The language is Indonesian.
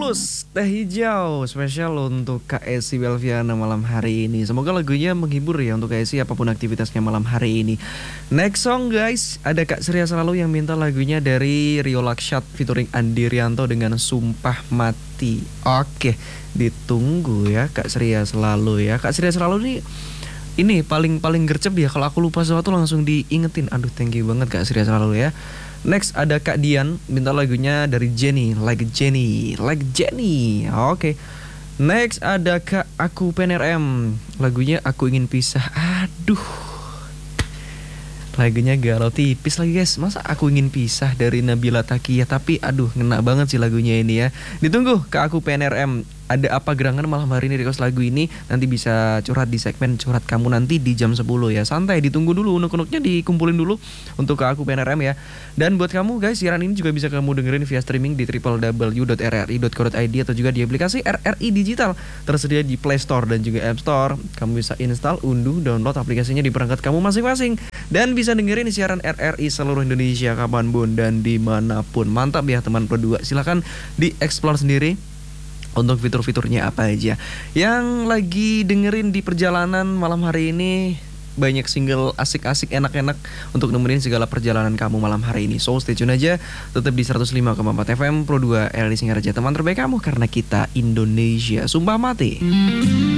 Tulus Teh Hijau spesial untuk Kak Esi Belviana malam hari ini. Semoga lagunya menghibur ya untuk Kak Esi apapun aktivitasnya malam hari ini. Next song guys, ada Kak Surya Selalu yang minta lagunya dari Rio Laksyat featuring Andi Rianto dengan Sumpah Mati. Oke, ditunggu ya Kak Surya Selalu ya. Kak Surya Selalu nih ini paling gercep ya, kalau aku lupa sesuatu langsung diingetin. Aduh, thank you banget Kak Surya Selalu ya. Next ada Kak Dian minta lagunya dari Jenny, Like Jenny. Oke. Next ada Kak Aku PNRM, lagunya Aku Ingin Pisah. Aduh, lagunya galau tipis lagi guys. Masa Aku Ingin Pisah dari Nabila Takiyah. Tapi aduh, ngena banget sih lagunya ini ya. Ditunggu Kak Aku PNRM. Ada apa gerangan malam hari ini request lagu ini? Nanti bisa curhat di segmen curhat kamu nanti di jam 10 ya. Santai, ditunggu dulu, unuk-unuknya dikumpulin dulu untuk Kak Aku PNRM ya. Dan buat kamu guys, siaran ini juga bisa kamu dengerin via streaming di www.rri.co.id atau juga di aplikasi RRI Digital, tersedia di Play Store dan juga App Store. Kamu bisa install, unduh, download aplikasinya di perangkat kamu masing-masing. Dan bisa dengerin siaran RRI seluruh Indonesia kapanpun dan dimanapun. Mantap ya teman Pro 2. Silahkan di-explore sendiri untuk fitur-fiturnya apa aja. Yang lagi dengerin di perjalanan malam hari ini, banyak single asik-asik, enak-enak untuk nemenin segala perjalanan kamu malam hari ini. So stay tune aja, tetap di 105,4 FM Pro 2 RRI Singaraja, teman terbaik kamu karena kita Indonesia. Sumpah Mati.